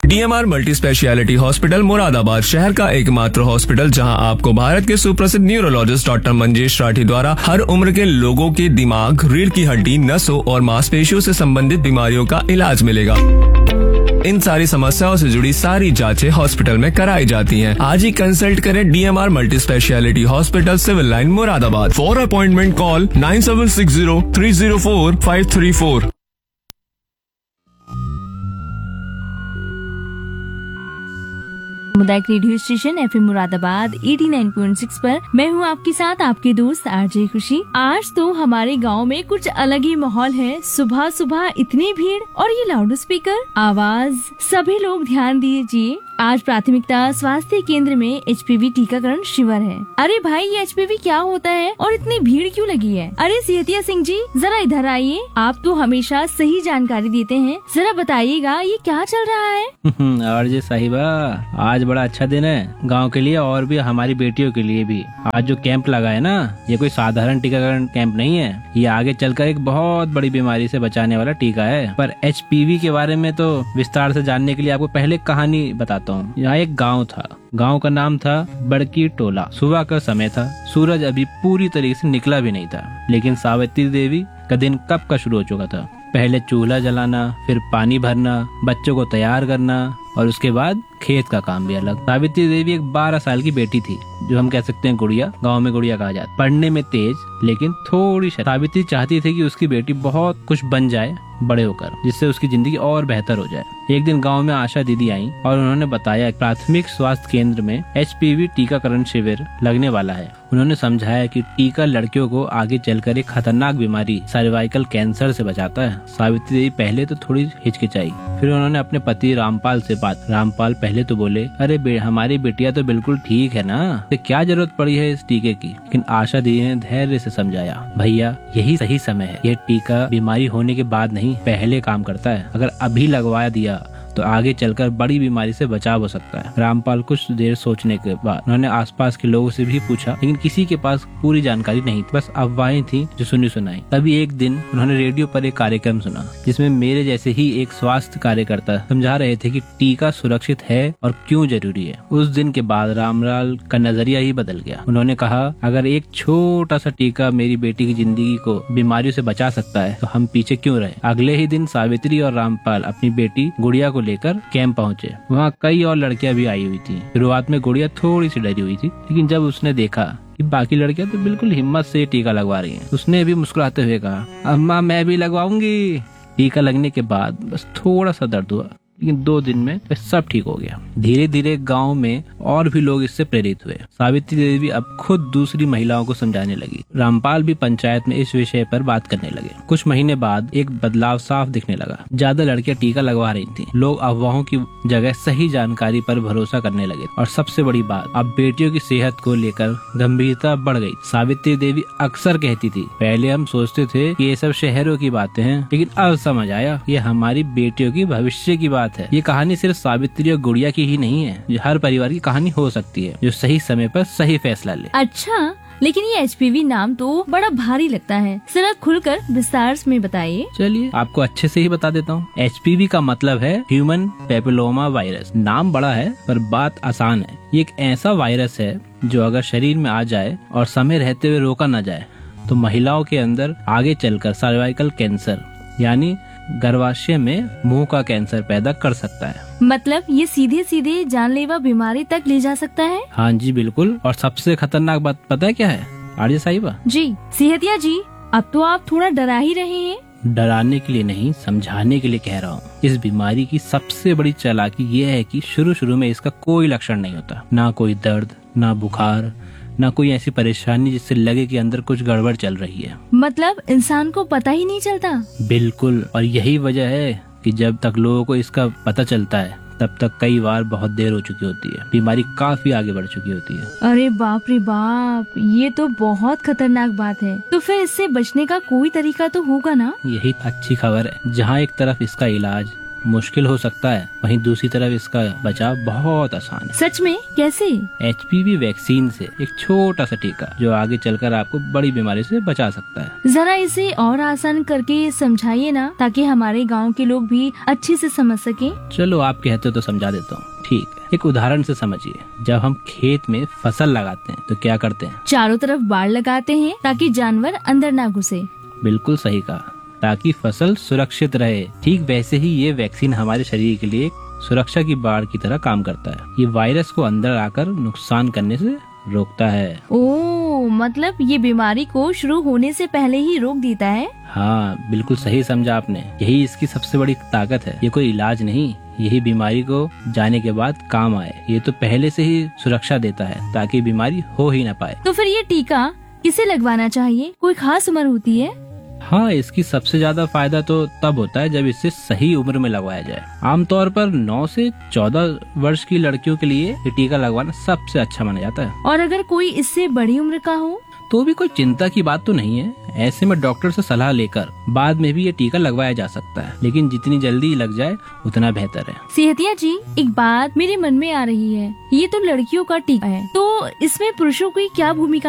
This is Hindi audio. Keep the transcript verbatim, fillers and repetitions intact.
DMR multi speciality hospital Moradabad शहर का एकमात्र हॉस्पिटल जहां आपको भारत के सुप्रसिद्ध न्यूरोलॉजिस्ट डॉक्टर मंजेश राठी द्वारा हर उम्र के लोगों के दिमाग, रीढ़ की हड्डी, नसों और मांसपेशियों से संबंधित बीमारियों का इलाज मिलेगा। इन सारी समस्याओं से जुड़ी सारी जांचें हॉस्पिटल में कराई जाती हैं। आज ही कंसल्ट करें DMR multi speciality hospital, civil line, Moradabad. For appointment call nine seven six zero three zero four five three four. सामुदायिक रेडियो स्टेशन एफएम मुरादाबाद अस्सी पॉइंट छह पर मैं हूँ आपके साथ आपके दोस्त आरजे खुशी। आज तो हमारे गांव में कुछ अलग ही माहौल है। सुबह सुबह इतनी भीड़ और ये लाउड स्पीकर आवाज। सभी लोग ध्यान दीजिए, आज प्राथमिकता स्वास्थ्य केंद्र में एचपीवी टीकाकरण शिविर है। अरे भाई, ये एचपीवी क्या होता है और इतनी भीड़ क्यों लगी है? अरे सेहतिया सिंह जी, जरा इधर आइए। आप तो हमेशा सही जानकारी देते हैं, जरा बताइएगा ये क्या चल रहा है? आरजे साहिबा, आज बड़ा अच्छा दिन है गांव के लिए और भी हमारी बेटियों के लिए भी। आज जो कैंप लगा है ना, ये कोई साधारण टीकाकरण कैंप नहीं है। ये आगे चलकर एक बहुत बड़ी बीमारी से बचाने वाला टीका है। पर एचपीवी के बारे में तो विस्तार से जानने के लिए आपको पहले कहानी बताता हूँ। यहाँ एक गांव था। गांव का नाम था बड़की टोला। सुबह का समय था, सूरज अभी पूरी तरीके से निकला भी नहीं था, लेकिन सावित्री देवी का दिन कब का शुरू हो चुका था। पहले चूल्हा जलाना, फिर पानी भरना, बच्चों को तैयार करना और उसके बाद खेत का काम भी अलग। सावित्री देवी एक बारह साल की बेटी थी, जो हम कह सकते हैं गुड़िया, गांव में गुड़िया कहा जाता। पढ़ने में तेज, लेकिन थोड़ी शरारती। सावित्री चाहती थी कि उसकी बेटी बहुत कुछ बन जाए बड़े होकर, जिससे उसकी जिंदगी और बेहतर हो जाए। एक दिन गांव में आशा दीदी आई और उन्होंने बताया प्राथमिक स्वास्थ्य केंद्र में एचपीवी टीकाकरण शिविर लगने वाला है। उन्होंने समझाया कि टीका लड़कियों को आगे चलकर एक खतरनाक बीमारी सर्वाइकल कैंसर से बचाता है। सावित्री देवी पहले तो थोड़ी हिचकिचाई, फिर उन्होंने अपने पति रामपाल से बात। रामपाल पहले तो बोले, अरे बे, हमारी बेटिया तो बिल्कुल ठीक है ना, तो क्या जरूरत पड़ी है इस टीके की? लेकिन आशा दीदी ने धैर्य से समझाया, भैया यही सही समय है। यह टीका बीमारी होने के बाद नहीं, पहले काम करता है। अगर अभी लगवा दिया तो आगे चलकर बड़ी बीमारी से बचाव हो सकता है। रामपाल कुछ देर सोचने के बाद उन्होंने आसपास के लोगों से भी पूछा, लेकिन किसी के पास पूरी जानकारी नहीं थी, बस अफवाहें थी जो सुनी सुनाई। तभी एक दिन उन्होंने रेडियो पर एक कार्यक्रम सुना, जिसमें मेरे जैसे ही एक स्वास्थ्य कार्यकर्ता समझा रहे थे कि टीका सुरक्षित है और क्यों जरूरी है। उस दिन के बाद रामलाल का नजरिया ही बदल गया। उन्होंने कहा, अगर एक छोटा सा टीका मेरी बेटी की जिंदगी को बीमारियों से बचा सकता है तो हम पीछे क्यों रहे। अगले ही दिन सावित्री और रामपाल अपनी बेटी गुड़िया को लेकर कैंप पहुंचे। वहाँ कई और लड़कियां भी आई हुई थी। शुरुआत में गुड़िया थोड़ी सी डरी हुई थी, लेकिन जब उसने देखा कि बाकी लड़कियां तो बिल्कुल हिम्मत से टीका लगवा रही हैं, उसने भी मुस्कुराते हुए कहा, अम्मा मैं भी लगवाऊंगी। टीका लगने के बाद बस थोड़ा सा दर्द हुआ, लेकिन दो दिन में सब ठीक हो गया। धीरे धीरे गांव में और भी लोग इससे प्रेरित हुए। सावित्री देवी अब खुद दूसरी महिलाओं को समझाने लगी। रामपाल भी पंचायत में इस विषय पर बात करने लगे। कुछ महीने बाद एक बदलाव साफ दिखने लगा। ज्यादा लड़कियां टीका लगवा रही थी। लोग अफवाहों की जगह सही जानकारी पर भरोसा करने लगे। और सबसे बड़ी बात, अब बेटियों की सेहत को लेकर गंभीरता बढ़ गई। सावित्री देवी अक्सर कहती थी, पहले हम सोचते थे कि ये सब शहरों की बातें हैं, लेकिन अब समझ आया ये हमारी बेटियों की भविष्य की बात है। ये कहानी सिर्फ सावित्री और गुड़िया की ही नहीं है, ये हर परिवार की कहानी हो सकती है, जो सही समय पर सही फैसला ले। अच्छा, लेकिन ये एचपीवी नाम तो बड़ा भारी लगता है, जरा खुलकर विस्तार में बताइए। चलिए आपको अच्छे से ही बता देता हूँ। एचपीवी का मतलब है ह्यूमन पेपिलोमा वायरस। नाम बड़ा है पर बात आसान है। ये एक ऐसा वायरस है जो अगर शरीर में आ जाए और समय रहते हुए रोका न जाए तो महिलाओं के अंदर आगे चलकर सर्वाइकल कैंसर यानी गर्भाशय में मुंह का कैंसर पैदा कर सकता है। मतलब ये सीधे सीधे जानलेवा बीमारी तक ले जा सकता है? हाँ जी बिल्कुल। और सबसे खतरनाक बात पता है क्या है आरजे साहिबा? जी सेहतिया जी, अब तो आप थोड़ा डरा ही रहे हैं। डराने के लिए नहीं, समझाने के लिए कह रहा हूँ। इस बीमारी की सबसे बड़ी चालाकी ये है कि शुरू शुरू में इसका कोई लक्षण नहीं होता, ना कोई दर्द, ना बुखार, ना कोई ऐसी परेशानी जिससे लगे कि अंदर कुछ गड़बड़ चल रही है। मतलब इंसान को पता ही नहीं चलता? बिल्कुल। और यही वजह है कि जब तक लोगों को इसका पता चलता है तब तक कई बार बहुत देर हो चुकी होती है, बीमारी काफी आगे बढ़ चुकी होती है। अरे बाप रे बाप, ये तो बहुत खतरनाक बात है। तो फिर इससे बचने का कोई तरीका तो होगा ना? यही अच्छी खबर है। जहाँ एक तरफ इसका इलाज मुश्किल हो सकता है, वहीं दूसरी तरफ इसका बचाव बहुत आसान है। सच में? कैसे? एच पी वी वैक्सीन से एक छोटा सा टीका जो आगे चलकर आपको बड़ी बीमारी से बचा सकता है। जरा इसे और आसान करके समझाइए ना, ताकि हमारे गांव के लोग भी अच्छे से समझ सकें। चलो आप कहते हो तो समझा देता हूँ। ठीक है, एक उदाहरण से समझिए। जब हम खेत में फसल लगाते हैं तो क्या करते हैं? चारों तरफ बाड़ लगाते हैं ताकि जानवर अंदर ना घुसे। बिल्कुल सही कहा, ताकि फसल सुरक्षित रहे। ठीक वैसे ही ये वैक्सीन हमारे शरीर के लिए एक सुरक्षा की बाड़ की तरह काम करता है। ये वायरस को अंदर आकर नुकसान करने से रोकता है। ओ, मतलब ये बीमारी को शुरू होने से पहले ही रोक देता है। हाँ, बिल्कुल सही समझा आपने। यही इसकी सबसे बड़ी ताकत है। ये कोई इलाज नहीं, यही बीमारी को जाने के बाद काम आए। ये तो पहले से ही सुरक्षा देता है ताकि बीमारी हो ही ना पाए। तो फिर ये टीका किसे लगवाना चाहिए? कोई खास उम्र होती है? हाँ, इसकी सबसे ज्यादा फायदा तो तब होता है जब इसे सही उम्र में लगवाया जाए। आमतौर पर नौ से चौदह वर्ष की लड़कियों के लिए ये टीका लगवाना सबसे अच्छा माना जाता है। और अगर कोई इससे बड़ी उम्र का हो तो भी कोई चिंता की बात तो नहीं है। ऐसे में डॉक्टर से सलाह लेकर बाद में भी ये टीका लगवाया जा सकता है, लेकिन जितनी जल्दी लग जाए उतना बेहतर है। सेहतिया जी, एक बात मेरे मन में आ रही है। ये तो लड़कियों का टीका है, तो इसमें पुरुषों की क्या भूमिका